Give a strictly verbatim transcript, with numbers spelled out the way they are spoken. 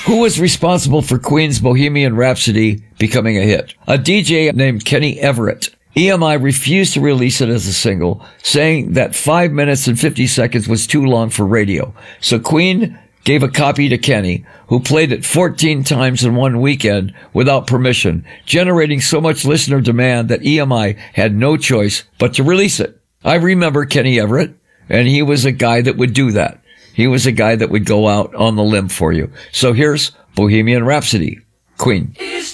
Who was responsible for Queen's Bohemian Rhapsody becoming a hit? A D J named Kenny Everett. E M I refused to release it as a single, saying that five minutes and fifty seconds was too long for radio. So Queen gave a copy to Kenny, who played it fourteen times in one weekend without permission, generating so much listener demand that E M I had no choice but to release it. I remember Kenny Everett, and he was a guy that would do that. He was a guy that would go out on the limb for you. So here's Bohemian Rhapsody, Queen. Is